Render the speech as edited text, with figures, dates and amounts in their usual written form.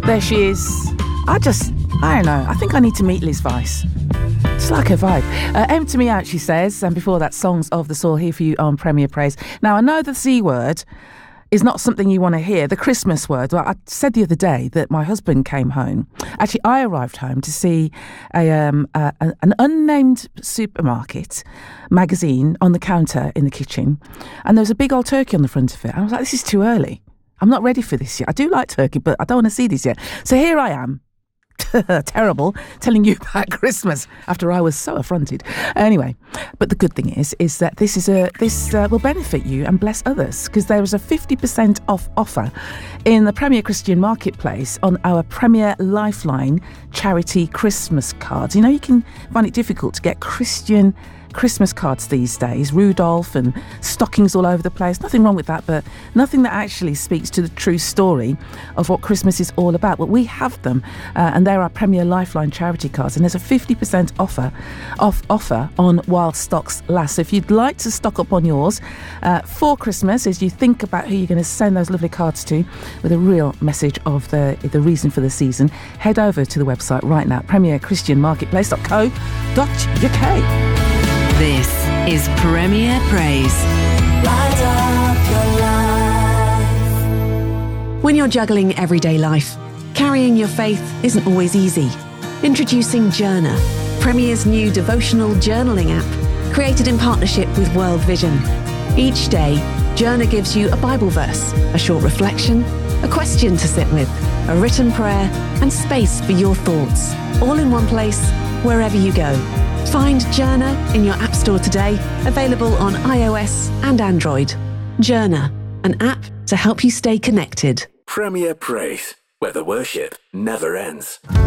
There she is. I don't know. I think I need to meet Liz Weiss. It's like her vibe. Empty me out, she says. And before that, Songs of the Soul here for you on Premier Praise. Now, I know the C word is not something you want to hear. The Christmas word. Well, I said the other day that my husband came home. Actually, I arrived home to see an unnamed supermarket magazine on the counter in the kitchen. And there was a big old turkey on the front of it. I was like, this is too early. I'm not ready for this yet. I do like turkey, but I don't want to see this yet. So here I am. Terrible, telling you about Christmas after I was so affronted. Anyway, but the good thing is that this will benefit you and bless others, because there is a 50% off offer in the Premier Christian Marketplace on our Premier Lifeline charity Christmas cards. You know, you can find it difficult to get Christian Christmas cards these days, Rudolph and stockings all over the place. Nothing wrong with that, but nothing that actually speaks to the true story of what Christmas is all about. But we have them, and they're our Premier Lifeline charity cards, and there's a 50% offer on while stocks last. So if you'd like to stock up on yours for Christmas, as you think about who you're going to send those lovely cards to with a real message of the reason for the season, head over to the website right now, premierchristianmarketplace.co.uk. This is Premier Praise. Light up your life. When you're juggling everyday life, carrying your faith isn't always easy. Introducing Journer, Premier's new devotional journaling app, created in partnership with World Vision. Each day, Journer gives you a Bible verse, a short reflection, a question to sit with, a written prayer, and space for your thoughts, all in one place, wherever you go. Find Journer in your App Store today, available on iOS and Android. Journer, an app to help you stay connected. Premier Praise, where the worship never ends.